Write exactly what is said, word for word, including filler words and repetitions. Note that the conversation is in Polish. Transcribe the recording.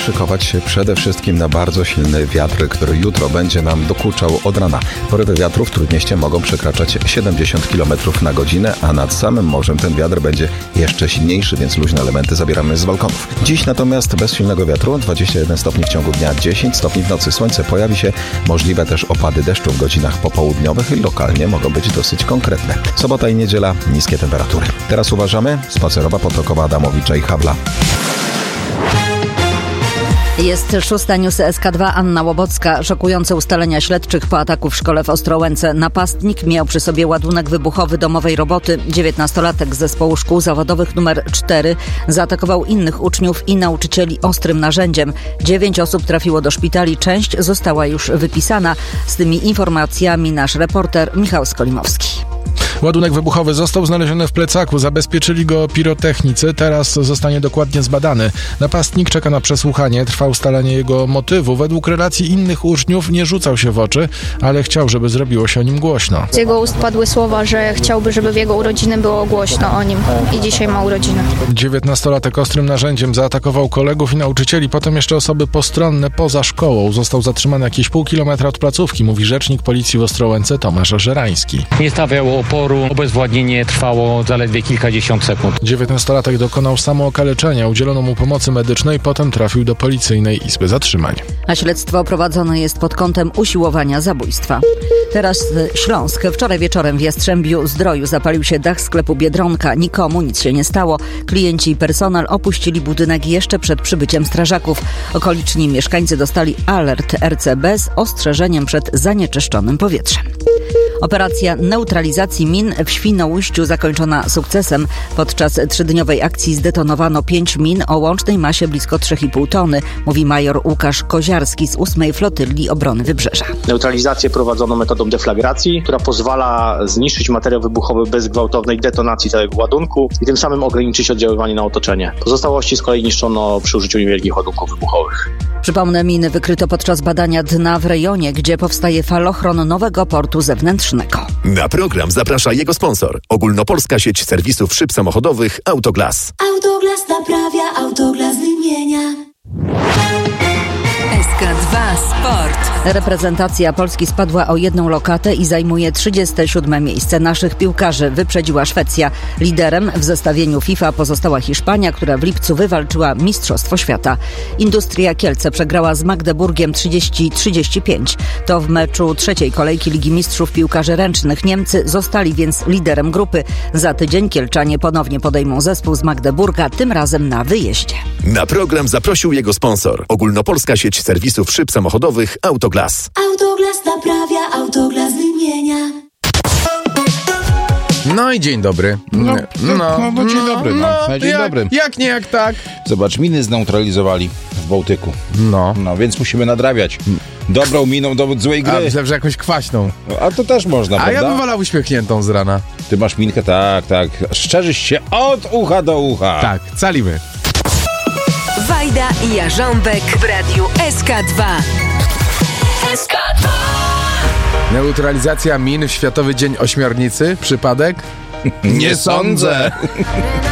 szykować się przede wszystkim na bardzo silny wiatr, który jutro będzie nam dokuczał od rana. Porywy wiatru w Trójmieście mogą przekraczać siedemdziesiąt kilometrów na godzinę, a nad samym morzem ten wiatr będzie jeszcze silniejszy, więc luźne elementy zabieramy z balkonów. Dziś natomiast bez silnego wiatru dwadzieścia jeden stopni w ciągu dnia, dziesięć stopni w nocy. Słońce pojawi się, możliwe też opady deszczu w godzinach popołudniowych i lokalnie mogą być dosyć konkretne. Sobota i niedziela niskie temperatury. Teraz uważamy. Spacerowa Potokowa, Adamowicza i Habla. Jest szósta, newsy S K dwa, Anna Łobocka. Szokujące ustalenia śledczych po ataku w szkole w Ostrołęce. Napastnik miał przy sobie ładunek wybuchowy domowej roboty. dziewiętnastolatek z zespołu szkół zawodowych numer cztery zaatakował innych uczniów i nauczycieli ostrym narzędziem. Dziewięć osób trafiło do szpitali, część została już wypisana. Z tymi informacjami nasz reporter Michał Skolimowski. Ładunek wybuchowy został znaleziony w plecaku, zabezpieczyli go pirotechnicy, teraz zostanie dokładnie zbadany. Napastnik czeka na przesłuchanie, trwa ustalenie jego motywu. Według relacji innych uczniów nie rzucał się w oczy, ale chciał, żeby zrobiło się o nim głośno. Z jego ust padły słowa, że chciałby, żeby w jego urodziny było głośno o nim i dzisiaj ma urodziny. dziewiętnastolatek ostrym narzędziem zaatakował kolegów i nauczycieli, potem jeszcze osoby postronne poza szkołą. Został zatrzymany jakieś pół kilometra od placówki, mówi rzecznik policji w Ostrołęce Tomasz Żerański. Nie stawiał oporu. Obezwładnienie trwało zaledwie kilkadziesiąt sekund. dziewiętnastolatek dokonał samookaleczenia, udzielono mu pomocy medycznej, potem trafił do policyjnej izby zatrzymań. A śledztwo prowadzone jest pod kątem usiłowania zabójstwa. Teraz Śląsk. Wczoraj wieczorem w Jastrzębiu Zdroju zapalił się dach sklepu Biedronka. Nikomu nic się nie stało. Klienci i personel opuścili budynek jeszcze przed przybyciem strażaków. Okoliczni mieszkańcy dostali alert R C B z ostrzeżeniem przed zanieczyszczonym powietrzem. Operacja neutralizacji min w Świnoujściu zakończona sukcesem. Podczas trzydniowej akcji zdetonowano pięć min o łącznej masie blisko trzy i pół tony, mówi major Łukasz Koziarski z ósmej Flotylli Obrony Wybrzeża. Neutralizację prowadzono metodą deflagracji, która pozwala zniszczyć materiał wybuchowy bez gwałtownej detonacji całego ładunku i tym samym ograniczyć oddziaływanie na otoczenie. Pozostałości z kolei niszczono przy użyciu niewielkich ładunków wybuchowych. Przypomnę, miny wykryto podczas badania dna w rejonie, gdzie powstaje falochron nowego portu zewnętrznego. Na program zaprasza jego sponsor. Ogólnopolska sieć serwisów szyb samochodowych Autoglas. Autoglas naprawia, Autoglas wymienia. S K dwa Sport. Reprezentacja Polski spadła o jedną lokatę i zajmuje trzydzieste siódme miejsce. Naszych piłkarzy wyprzedziła Szwecja. Liderem w zestawieniu FIFA pozostała Hiszpania, która w lipcu wywalczyła Mistrzostwo Świata. Industria Kielce przegrała z Magdeburgiem trzydzieści trzydzieści pięć. To w meczu trzeciej kolejki Ligi Mistrzów Piłkarzy Ręcznych. Niemcy zostali więc liderem grupy. Za tydzień Kielczanie ponownie podejmą zespół z Magdeburga, tym razem na wyjeździe. Na program zaprosił jego sponsor. Ogólnopolska sieć serwisów szyb samochodowych Autoglas. Autoglas naprawia, Autoglas wymienia. No i dzień dobry. No, no, no, no dzień dobry. No, no dzień jak, dobry. Jak nie, jak tak. Zobacz, miny zneutralizowali w Bałtyku. No. No, więc musimy nadrabiać. Dobrą miną do złej gry. A myślałem, że jakąś kwaśną. No, a to też można, A prawda? ja bym wolał uśmiechniętą z rana. Ty masz minkę? Tak, tak. Szczerzysz się od ucha do ucha. Tak, calimy. Wajda i Jarząbek w radiu S K dwa. S K dwa. Neutralizacja min w Światowy Dzień Ośmiornicy? Przypadek? Nie sądzę.